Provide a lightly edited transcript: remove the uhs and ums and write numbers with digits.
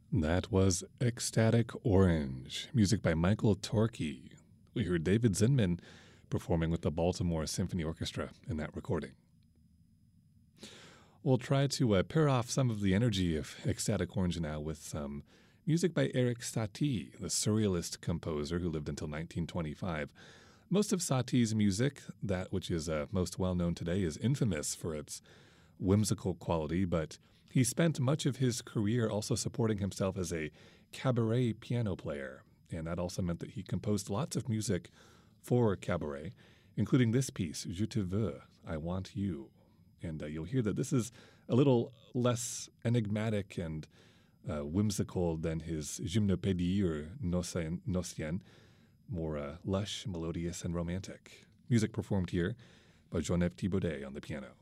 That was Ecstatic Orange, music by Michael Torkey. We heard David Zinman performing with the Baltimore Symphony Orchestra in that recording. We'll try to pair off some of the energy of Ecstatic Orange now with some music by Erik Satie, the surrealist composer who lived until 1925. Most of Satie's music, that which is most well known today, is infamous for its whimsical quality, but he spent much of his career also supporting himself as a cabaret piano player, and that also meant that he composed lots of music for cabaret, including this piece, Je te veux, I Want You. And you'll hear that this is a little less enigmatic and whimsical than his Gymnopédie or Nocien, more lush, melodious, and romantic. Music performed here by Jean-Yves Thibaudet on the piano.